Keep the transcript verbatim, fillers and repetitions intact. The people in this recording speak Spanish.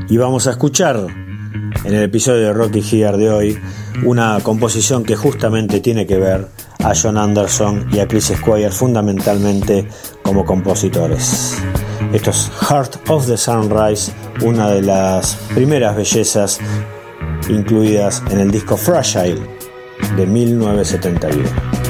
Y vamos a escuchar en el episodio de Rocky Here de hoy una composición que justamente tiene que ver a John Anderson y a Chris Squire fundamentalmente como compositores. Esto es Heart of the Sunrise, una de las primeras bellezas incluidas en el disco Fragile de mil novecientos setenta y uno.